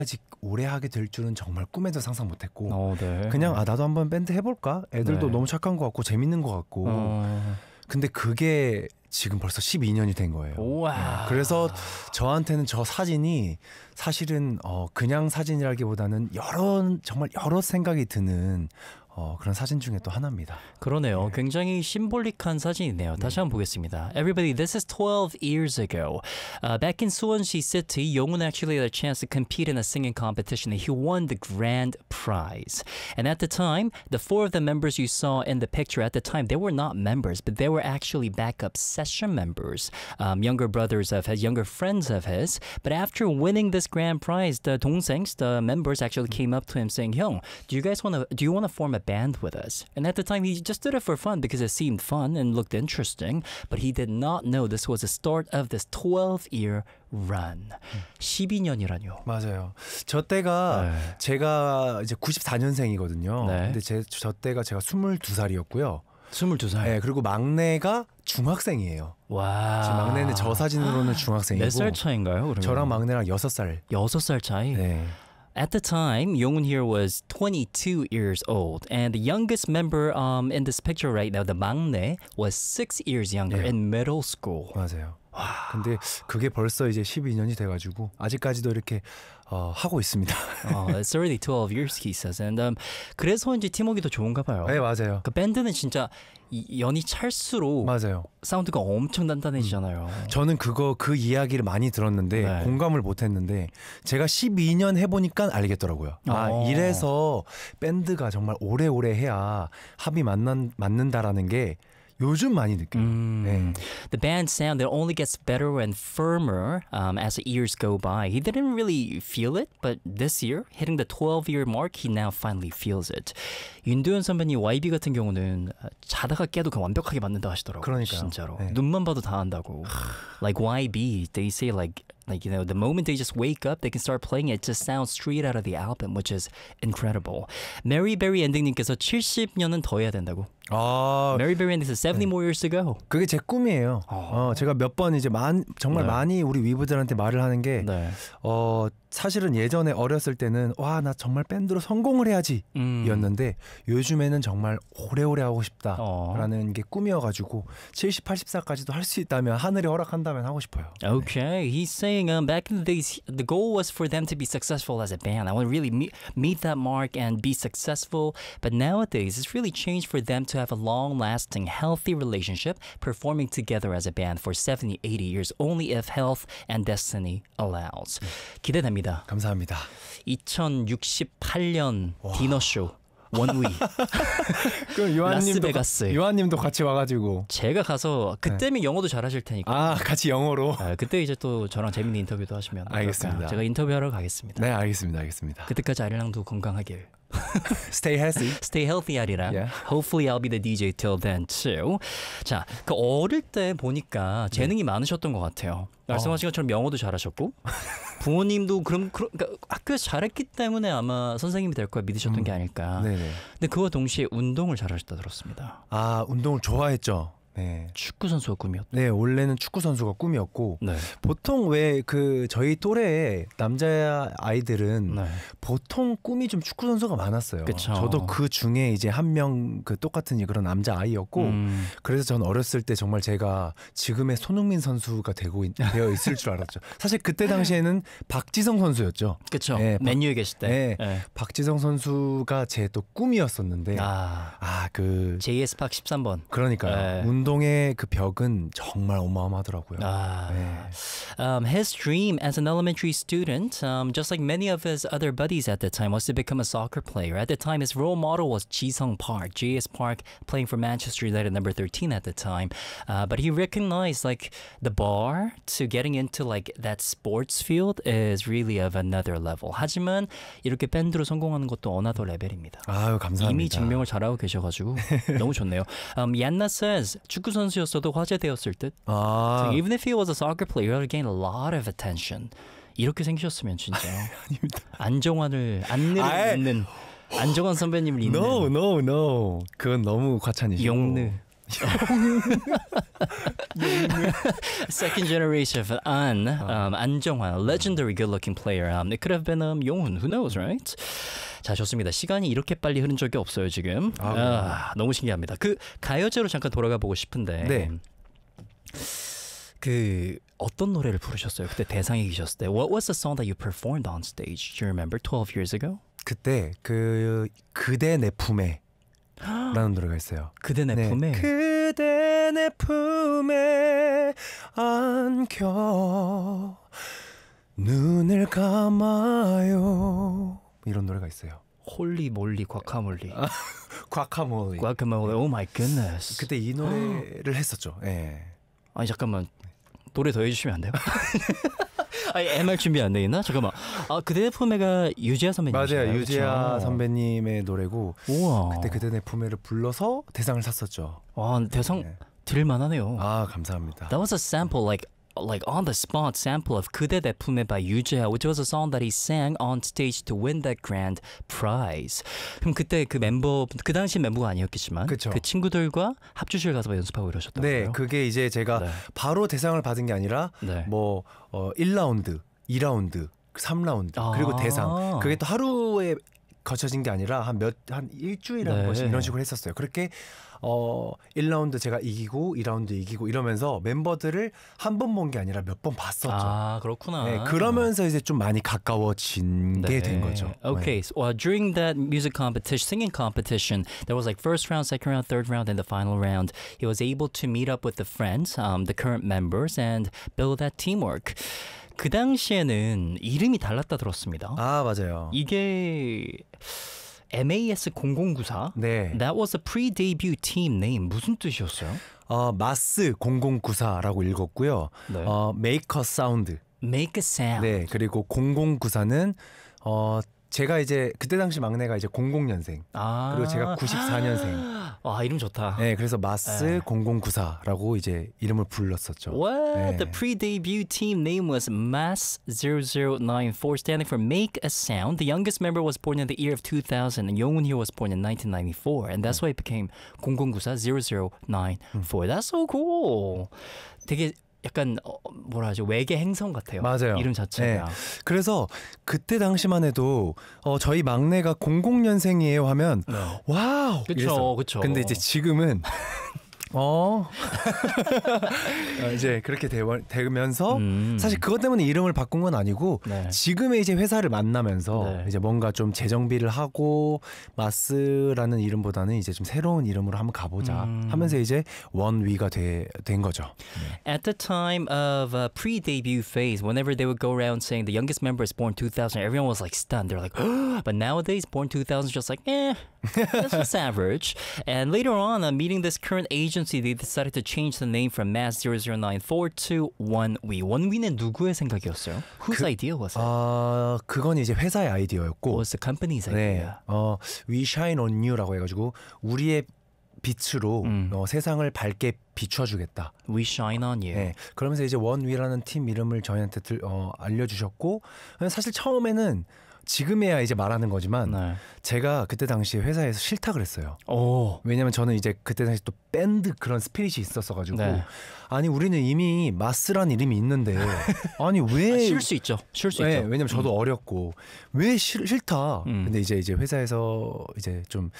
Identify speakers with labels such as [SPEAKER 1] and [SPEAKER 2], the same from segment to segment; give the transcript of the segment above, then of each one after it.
[SPEAKER 1] 아직 오래 하게 될 줄은 정말 꿈에도 상상 못했고
[SPEAKER 2] 네.
[SPEAKER 1] 그냥 나도 한번 밴드 해볼까? 애들도
[SPEAKER 2] 네.
[SPEAKER 1] 너무 착한 것 같고 재밌는 것 같고 근데 그게 지금 벌써 12년이 된 거예요.
[SPEAKER 2] 우와.
[SPEAKER 1] 그래서 저한테는 저 사진이 사실은 그냥 사진이라기보다는 정말 여러 생각이 드는 그런 사진 중에 또 하나입니다.
[SPEAKER 2] 그러네요.
[SPEAKER 1] 네.
[SPEAKER 2] 굉장히 심볼릭한 사진이네요. 다시 한번 보겠습니다. Everybody, this is 12 years ago. Back in Suwon-si City, Yongwon actually had a chance to compete in a singing competition and he won the grand prize. And at the time, the four of the members you saw in the picture at the time, they were not members, but they were actually backup session members, younger brothers of his, younger friends of his. But after winning this grand prize, the dongsengs, the members actually came up to him saying, "Hyung, do you want to form a band with us?" And at the time, he just did it for fun because it seemed fun and looked interesting. But he did not know this was the start of this 12-year run. 12년이라뇨.
[SPEAKER 1] 맞아요. 저 때가
[SPEAKER 2] 네.
[SPEAKER 1] 제가 이제 94년생이거든요.
[SPEAKER 2] 네.
[SPEAKER 1] 근데 저 때가 제가 22살이었고요.
[SPEAKER 2] 22살.
[SPEAKER 1] 네, 그리고 막내가 중학생이에요.
[SPEAKER 2] 와.
[SPEAKER 1] 지금 막내는 저 사진으로는 중학생이고
[SPEAKER 2] 몇 살 차인가요? 그러면?
[SPEAKER 1] 저랑 막내랑 6살.
[SPEAKER 2] 6살 차이?
[SPEAKER 1] 네.
[SPEAKER 2] At the time, Yongwon here was 22 years old, and the youngest member in this picture right now, the maknae, was 6 years younger
[SPEAKER 1] Yeah.
[SPEAKER 2] in middle school.
[SPEAKER 1] 맞아요. 근데 그게 벌써 이제 12년이 돼가지고 아직까지도 이렇게 하고 있습니다.
[SPEAKER 2] It's already 12 years, he says. And 그래서 이제 팀워크가 더 좋은가 봐요.
[SPEAKER 1] 네, 맞아요.
[SPEAKER 2] 그 밴드는 진짜 연이 찰수록
[SPEAKER 1] 맞아요.
[SPEAKER 2] 사운드가 엄청 단단해지잖아요.
[SPEAKER 1] 저는 그 이야기를 많이 들었는데
[SPEAKER 2] 네.
[SPEAKER 1] 공감을 못했는데 제가 12년 해보니까 알겠더라고요. 이래서 밴드가 정말 오래오래 해야 합이 맞는다라는 게 요즘 많이 느껴요. 네.
[SPEAKER 2] The band sound that only gets better and firmer as the years go by. He didn't really feel it, but this year, hitting the 12-year mark, he now finally feels it. 윤도현 선배님 YB 같은 경우는 자다가 깨도 그 완벽하게 맞는다 하시더라고요.
[SPEAKER 1] 그러니까요.
[SPEAKER 2] 진짜로.
[SPEAKER 1] 네.
[SPEAKER 2] 눈만 봐도 다 안다고. Like YB, they say like you know, the moment they just wake up, they can start playing it. It just sounds straight out of the album, which is incredible. Mary Berry 엔딩님께서 70년은 더 해야 된다고. Mary Berry 엔딩 says 70 more years to go.
[SPEAKER 1] 그게 제 꿈이에요. 제가 몇 번 이제 정말
[SPEAKER 2] 네.
[SPEAKER 1] 많이 우리 위브들한테 말을 하는 게
[SPEAKER 2] 네.
[SPEAKER 1] 사실은 예전에 어렸을 때는 와, 나 정말 밴드로 성공을 해야지 이었는데 요즘에는 정말 오래오래 하고 싶다라는 게 꿈이어가지고 70, 80살까지도 할 수 있다면 하늘이 허락한다면 하고 싶어요.
[SPEAKER 2] Okay, he's saying back in the days, the goal was for them to be successful as a band. I want to really meet that mark and be successful. But nowadays, it's really changed for them to have a long-lasting, healthy relationship, performing together as a band for 70, 80 years, only if health and destiny allows. 기대됩니다.
[SPEAKER 1] 감사합니다.
[SPEAKER 2] 2068년 디너쇼 원위
[SPEAKER 1] 그럼
[SPEAKER 2] 라스베가스.
[SPEAKER 1] 요한님도 같이 와가지고
[SPEAKER 2] 제가 가서 그때면 영어도 잘하실 테니까
[SPEAKER 1] 같이 영어로.
[SPEAKER 2] 그때 이제 또 저랑 재밌는 인터뷰도 하시면
[SPEAKER 1] 알겠습니다.
[SPEAKER 2] 어떨까? 제가 인터뷰하러 가겠습니다.
[SPEAKER 1] 네, 알겠습니다.
[SPEAKER 2] 그때까지 아리랑도 건강하길.
[SPEAKER 1] Stay healthy.
[SPEAKER 2] Stay healthy, 아리랑.
[SPEAKER 1] Yeah.
[SPEAKER 2] Hopefully I'll be the DJ till then too. 자, 그 어릴 때 보니까 재능이 많으셨던 것 같아요. 말씀하신 것처럼 영어도 잘하셨고 부모님도 그러니까 학교에서 잘했기 때문에 아마 선생님이 될 거야 믿으셨던 게 아닐까.
[SPEAKER 1] 네네.
[SPEAKER 2] 근데 그와 동시에 운동을 잘하셨다 들었습니다.
[SPEAKER 1] 운동을 좋아했죠. 네.
[SPEAKER 2] 축구 선수가 꿈이었다.
[SPEAKER 1] 네, 원래는 축구 선수가 꿈이었고
[SPEAKER 2] 네.
[SPEAKER 1] 보통 왜 저희 또래의 남자 아이들은
[SPEAKER 2] 네.
[SPEAKER 1] 보통 꿈이 좀 축구 선수가 많았어요.
[SPEAKER 2] 그쵸.
[SPEAKER 1] 저도 그 중에 이제 한 명 그 똑같은 그런 남자 아이였고 그래서 전 어렸을 때 정말 제가 지금의 손흥민 선수가 되어 있을 줄 알았죠. 사실 그때 당시에는 박지성 선수였죠.
[SPEAKER 2] 그렇죠.
[SPEAKER 1] 네,
[SPEAKER 2] 맨유에 계실 때.
[SPEAKER 1] 네,
[SPEAKER 2] 네.
[SPEAKER 1] 박지성 선수가 제 또 꿈이었었는데 그
[SPEAKER 2] JS 팍 13번.
[SPEAKER 1] 그러니까요.
[SPEAKER 2] 네.
[SPEAKER 1] 운동의 그 벽은 정말 어마어마하더라고요.
[SPEAKER 2] His dream as an elementary student, just like many of his other buddies at the time, was to become a soccer player. At the time, his role model was Ji-sung Park, J.S. Park, playing for Manchester United, number 13 at the time. But he recognized like the bar to getting into like that sports field is really of another level. 하지만 이렇게 밴드로 성공하는 것도 another 레벨입니다.
[SPEAKER 1] 아유, 감사합니다.
[SPEAKER 2] 이미 증명을 잘하고 계셔가지고 너무 좋네요. Yanna says 축구 선수였어도 화제되었을 듯. So even if he was a soccer player, he would gain a lot of attention. 이렇게 생기셨으면 진짜 안정환을 안느를 잇는 안정환 선배님을 잇는
[SPEAKER 1] No. 그건 너무 과찬이시고.
[SPEAKER 2] 용느. Second generation of 안정환, legendary good-looking player. It could have been 용훈, who knows, right? 자, 좋습니다. 시간이 이렇게 빨리 흐른 적이 없어요, 지금. 너무 신기합니다. 그 가요제로 잠깐 돌아가 보고 싶은데.
[SPEAKER 1] 네.
[SPEAKER 2] 그 어떤 노래를 부르셨어요? 그때 대상에 계셨을 때. What was the song that you performed on stage? Do you remember 12 years ago?
[SPEAKER 1] 그때 그대 내 품에 라는 노래가 있어요.
[SPEAKER 2] 그대 내 품에.
[SPEAKER 1] 그대 내 품에 안겨 눈을 감아요. 이런 노래가 있어요.
[SPEAKER 2] 홀리 몰리 과카몰리.
[SPEAKER 1] 과카몰리.
[SPEAKER 2] 과카몰리. Oh my goodness.
[SPEAKER 1] 그때 이 노래를 했었죠. 예.
[SPEAKER 2] 아니 잠깐만. 노래 더 해주시면 안 돼요? 아니 MR 준비 안 돼 있나? 잠깐만. 그대 내 품에가 유재하 선배님이시나요?
[SPEAKER 1] 맞아요. 유재하 선배님의 노래고.
[SPEAKER 2] 우와.
[SPEAKER 1] 그때 그대 내 품에를 불러서 대상을 탔었죠.
[SPEAKER 2] 와 대상 드릴 만하네요.
[SPEAKER 1] 감사합니다.
[SPEAKER 2] That was a sample like on the spot sample of 그대 내 품에 by 유재하, which was a song that he sang on stage to win that grand prize. 그럼 그때 그 멤버 그 당시 멤버가 아니었겠지만
[SPEAKER 1] 그쵸.
[SPEAKER 2] 그 친구들과 합주실 가서 연습하고 이러셨다고요?
[SPEAKER 1] 네, 그게 이제 제가 바로 대상을 받은 게 아니라 뭐 1라운드, 2라운드, 3라운드 그리고 대상. 그게 또 하루에 거쳐진 게 아니라 한 일주일에 한 번씩 이런 식으로 했었어요. 그렇게 1라운드 제가 이기고 2라운드 이기고 이러면서 멤버들을 한 번 본 게 아니라 몇 번 봤었죠.
[SPEAKER 2] 그렇구나.
[SPEAKER 1] 네, 그러면서 이제 좀 많이 가까워진 게 된 거죠.
[SPEAKER 2] Okay, so during that music competition, singing competition, there was like first round, second round, third round, and the final round. He was able to meet up with the friends, the current members, and build that teamwork. 그 당시에는 이름이 달랐다 들었습니다.
[SPEAKER 1] 맞아요.
[SPEAKER 2] 이게 MAS 0094.
[SPEAKER 1] 네.
[SPEAKER 2] That was a pre-debut team name. 무슨 뜻이었어요?
[SPEAKER 1] 마스 0094라고 읽었고요.
[SPEAKER 2] 네.
[SPEAKER 1] Make a sound.
[SPEAKER 2] Make a sound.
[SPEAKER 1] 네. 그리고 0094는 제가 이제 그때 당시 막내가 이제 00년생. 그리고 제가 94년생.
[SPEAKER 2] 이름 좋다.
[SPEAKER 1] 네, 그래서 마스 0094라고 이제 이름을 불렀었죠.
[SPEAKER 2] What? The pre-debut team name was MAS 0094, standing for Make a Sound. The youngest member was born in the year of 2000, and Young here was born in 1994, and that's why it became 0094 0094. That's so cool. 되게 약간 뭐라 하죠? 외계 행성 같아요.
[SPEAKER 1] 맞아요.
[SPEAKER 2] 이름 자체가.
[SPEAKER 1] 네. 그래서 그때 당시만 해도 저희 막내가 00년생이에요 하면 와우.
[SPEAKER 2] 그렇죠. 그렇죠.
[SPEAKER 1] 근데 이제 지금은 이제 그렇게 되면서 사실 그것 때문에 이름을 바꾼 건 아니고 지금의 이제 회사를 만나면서 이제 뭔가 좀 재정비를 하고 마스라는 이름보다는 이제 좀 새로운 이름으로 한번 가보자 하면서 이제 원위가 된 거죠.
[SPEAKER 2] At the time of pre-debut phase, whenever they would go around saying the youngest member is born 2000, everyone was like stunned. They're like, but nowadays born 2000 is just like, that's just average. And later on, meeting this current agency, they decided to change the name from MAS 0094 to 원위. 원위는 누구의 생각이었어요? Whose idea was it?
[SPEAKER 1] 그건 이제 회사의 아이디어였고.
[SPEAKER 2] Was the company's idea?
[SPEAKER 1] We shine on you라고 해가지고 우리의 빛으로 세상을 밝게 비춰주겠다.
[SPEAKER 2] We shine on you.
[SPEAKER 1] 네, 그러면서 이제 원위라는 팀 이름을 저희한테 알려주셨고 사실 처음에는 지금에야 이제 말하는 거지만 제가 그때 당시에 회사에서 실탁을 했어요. 왜냐면 저는 이제 그때 당시 또 밴드 그런 스피릿이 있었어가지고 아니 우리는 이미 마스란 이름이 있는데 아니 왜
[SPEAKER 2] 쉴 수 있죠. 쉴 수 있죠.
[SPEAKER 1] 왜냐면 저도 어렸고 왜 싫다. 근데 이제 회사에서 이제 좀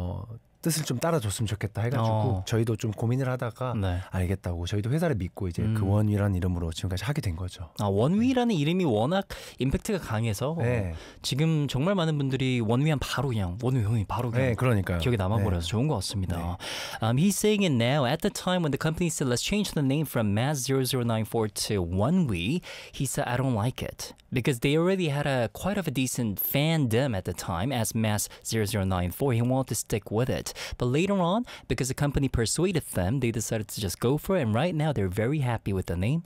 [SPEAKER 1] 뜻을 좀 따라줬으면 좋겠다 해가지고 저희도 좀 고민을 하다가 알겠다고 저희도 회사를 믿고 이제 그 원위라는 이름으로 지금까지 하게 된 거죠.
[SPEAKER 2] 원위라는 이름이 워낙 임팩트가 강해서 지금 정말 많은 분들이 원위한 바로 그냥 원위 바로 그냥
[SPEAKER 1] 그러니까요.
[SPEAKER 2] 기억에 남아버려서 좋은 것 같습니다. He's saying it now. At the time when the company said let's change the name from MAS 0094 to 원위, he said I don't like it because they already had quite of a decent fandom at the time as MAS 0094. He wanted to stick with it. But later on, because the company persuaded them, they decided to just go for it. And right now, they're very happy with the name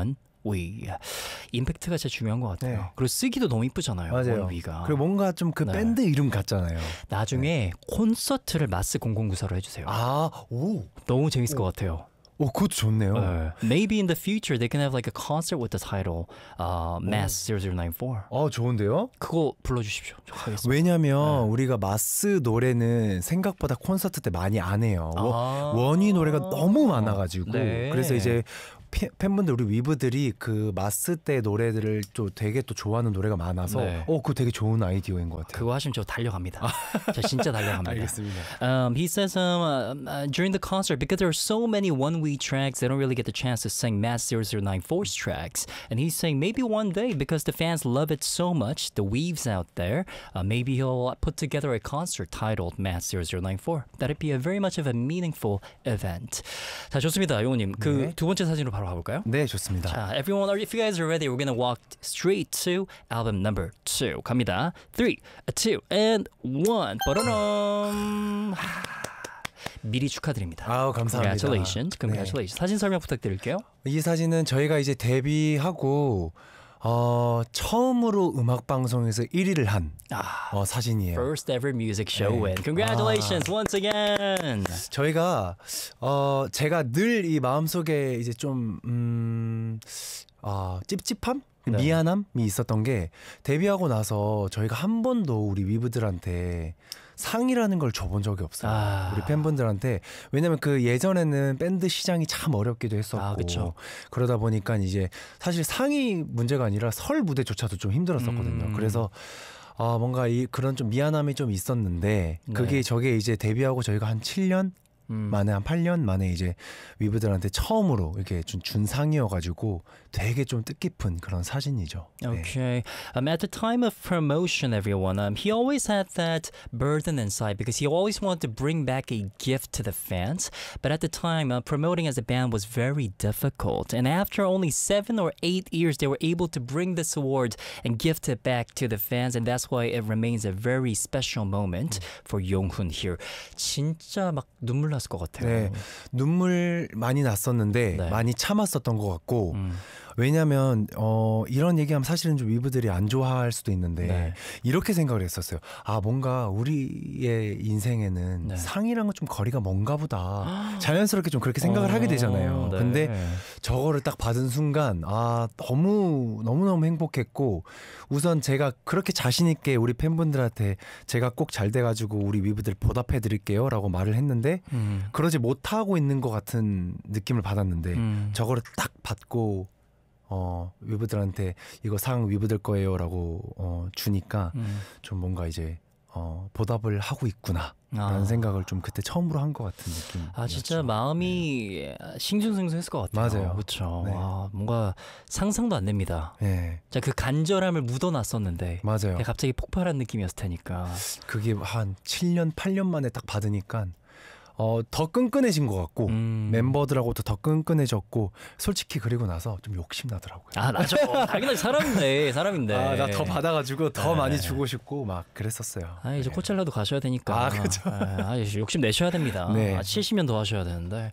[SPEAKER 2] 원위. 임팩트가 진짜 중요한 것 같아요. 그리고 쓰기도 너무 이쁘잖아요.
[SPEAKER 1] 맞아요.
[SPEAKER 2] 원위가.
[SPEAKER 1] 그리고 뭔가 좀 그 밴드 이름 같잖아요.
[SPEAKER 2] 나중에 콘서트를 마스 0094로 해주세요.
[SPEAKER 1] 오.
[SPEAKER 2] 너무 재밌을 것 같아요.
[SPEAKER 1] 그것도 좋네요.
[SPEAKER 2] Maybe in the future they can have like a concert with the title Mass 0094.
[SPEAKER 1] 좋은데요?
[SPEAKER 2] 그거 불러주십시오. 하겠습니다.
[SPEAKER 1] 왜냐면 우리가 마스 노래는 생각보다 콘서트 때 많이 안 해요. 원희 노래가 너무 많아가지고 그래서 이제 팬분들 우리 위브들이 그 마스 때 노래들을 또 되게 또 좋아하는 노래가 많아서 그거 되게 좋은 아이디어인 것 같아요.
[SPEAKER 2] 그거 하시면 저 달려갑니다. 저 진짜 달려갑니다.
[SPEAKER 1] 알겠습니다.
[SPEAKER 2] He says during the concert because there are so many one-week tracks they don't really get the chance to sing Mass 0094's tracks and he's saying maybe one day because the fans love it so much the weaves out there maybe he'll put together a concert titled Mass 0094. That'd be a very much of a meaningful event. 자 좋습니다. 용우님 그 두 번째 사진으로 바로 가볼까요?
[SPEAKER 1] 네, 좋습니다.
[SPEAKER 2] 자, everyone, if you guys are ready, we're gonna walk straight to album number 2. 갑니다. 3, 2, and 1. 빠라람. 미리 축하드립니다.
[SPEAKER 1] 감사합니다.
[SPEAKER 2] Congratulations. 사진 설명 부탁드릴게요.
[SPEAKER 1] 이 사진은 저희가 이제 데뷔하고 처음으로 음악 방송에서 1위를 한 사진이에요.
[SPEAKER 2] First ever music show win. Congratulations once again.
[SPEAKER 1] 저희가 제가 늘 이 마음속에 이제 좀 찝찝함? 미안함이 있었던 게 데뷔하고 나서 저희가 한 번도 우리 위브들한테 상이라는 걸 줘본 적이 없어요. 우리 팬분들한테. 왜냐면 그 예전에는 밴드 시장이 참 어렵기도 했었고 그러다 보니까 이제 사실 상이 문제가 아니라 설 무대조차도 좀 힘들었었거든요. 그래서 뭔가 그런 좀 미안함이 좀 있었는데 저게 이제 데뷔하고 저희가 한 7년 만에 한 8년 만에 이제 위브들한테 처음으로 이렇게 준 상이어가지고 되게 좀 뜻깊은 그런 사진이죠.
[SPEAKER 2] Okay. At the time of promotion, everyone, he always had that burden inside because he always wanted to bring back a gift to the fans. But at the time, promoting as a band was very difficult. And after only 7 or 8 years, they were able to bring this award and gift it back to the fans. And that's why it remains a very special moment for Yonghun here. 진짜 막 눈물 났을 것 같아요.
[SPEAKER 1] 네, 눈물 많이 났었는데 많이 참았었던 것 같고 왜냐면 이런 얘기하면 사실은 좀 위브들이 안 좋아할 수도 있는데 이렇게 생각을 했었어요. 뭔가 우리의 인생에는 상이랑은 좀 거리가 먼가 보다. 자연스럽게 좀 그렇게 생각을 하게 되잖아요. 근데 저거를 딱 받은 순간 너무너무 행복했고 우선 제가 그렇게 자신 있게 우리 팬분들한테 제가 꼭 잘 돼가지고 우리 위브들 보답해 드릴게요 라고 말을 했는데 그러지 못하고 있는 것 같은 느낌을 받았는데 저거를 딱 받고 위브들한테 이거 상 위브들 거예요라고 주니까 좀 뭔가 이제 보답을 하고 있구나 라는 생각을 좀 그때 처음으로 한 것 같은 느낌.
[SPEAKER 2] 진짜 마음이 싱숭생숭했을 것 같아요.
[SPEAKER 1] 맞아요.
[SPEAKER 2] 그렇죠. 뭔가 상상도 안 됩니다. 자, 그 간절함을 묻어놨었는데
[SPEAKER 1] 맞아요.
[SPEAKER 2] 갑자기 폭발한 느낌이었을 테니까.
[SPEAKER 1] 그게 한 7년 8년 만에 딱 받으니까 더 끈끈해진 것 같고 멤버들하고도 더 끈끈해졌고 솔직히 그리고 나서 좀 욕심 나더라고요.
[SPEAKER 2] 나죠. 당연히 사람인데.
[SPEAKER 1] 나 더 받아가지고 더 많이 주고 싶고 막 그랬었어요.
[SPEAKER 2] 이제 코첼라도 가셔야 되니까.
[SPEAKER 1] 그렇죠.
[SPEAKER 2] 욕심 내셔야 됩니다. 70년 더 하셔야 되는데.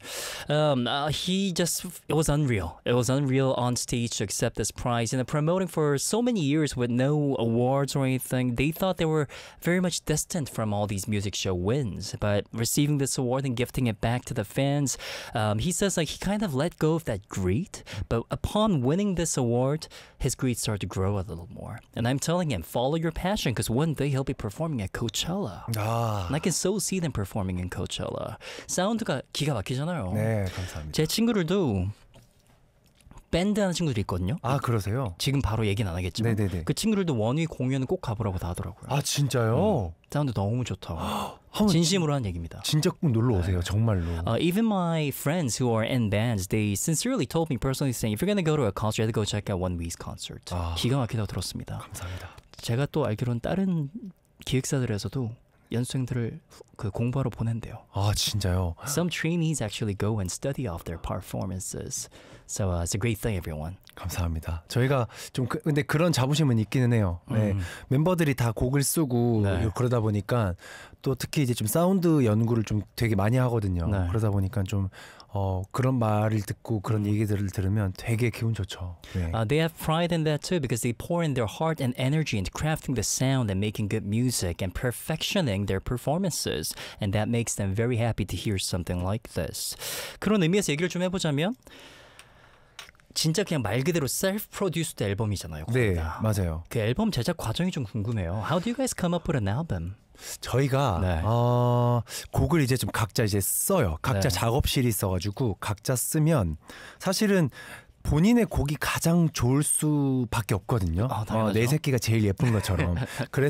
[SPEAKER 2] It was unreal. It was unreal on stage to accept this prize and promoting for so many years with no awards or anything. They thought they were very much distant from all these music show wins, but receiving this award and gifting it back to the fans. He says he kind of let go of that greed, but upon winning this award, his greed started to grow a little more. And I'm telling him, follow your passion because one day he'll be performing at Coachella. And I can so see them performing in Coachella. 사운드가 기가 막히잖아요.
[SPEAKER 1] 네, 감사합니다.
[SPEAKER 2] 제 친구들도 밴드 하는 친구들이 있거든요.
[SPEAKER 1] 그러세요?
[SPEAKER 2] 지금 바로 얘기는 안 하겠지만 그 친구들도 원휘 공연은 꼭 가보라고 다 하더라고요.
[SPEAKER 1] 진짜요?
[SPEAKER 2] 사운드 너무 좋다고. 진심으로 한 얘기입니다.
[SPEAKER 1] 진짜 꼭 놀러 오세요. 정말로.
[SPEAKER 2] Even my friends who are in bands, they sincerely told me personally saying, if you're gonna go to a concert, you have to go check out One We's concert. 기가 막히다고 들었습니다.
[SPEAKER 1] 감사합니다.
[SPEAKER 2] 제가 또 알기로는 다른 기획사들에서도 연수생들을 그 공부하러 보낸대요.
[SPEAKER 1] 진짜요?
[SPEAKER 2] Some trainees actually go and study off their performances. So it's a great thing, everyone.
[SPEAKER 1] 감사합니다. 저희가 좀 근데 그런 자부심은 있기는 해요. 멤버들이 다 곡을 쓰고 그러다 보니까 또 특히 이제 좀 사운드 연구를 좀 되게 많이 하거든요. 그러다 보니까 좀 그런 말을 듣고 그런 얘기들을 들으면 되게 기분 좋죠. 네.
[SPEAKER 2] They have pride in that too because they pour in their heart and energy into crafting the sound and making good music and perfectioning their performances. And that makes them very happy to hear something like this. 그런 의미에서 얘기를 좀 해보자면 진짜 그냥 말 그대로 self-produced 앨범이잖아요.
[SPEAKER 1] 네, 맞아요.
[SPEAKER 2] 그 앨범 제작 과정이 좀 궁금해요. How do you guys come up with an album?
[SPEAKER 1] 저희가
[SPEAKER 2] 네.
[SPEAKER 1] 곡을 이제 좀 각자 이제 써요. 각자
[SPEAKER 2] 네. 작업실이
[SPEAKER 1] 있어가지고 각자 쓰면 사실은 본인의 곡이 가장 좋을 수밖에 없거든요. 내 새끼가 제일 예쁜 것처럼. 그래서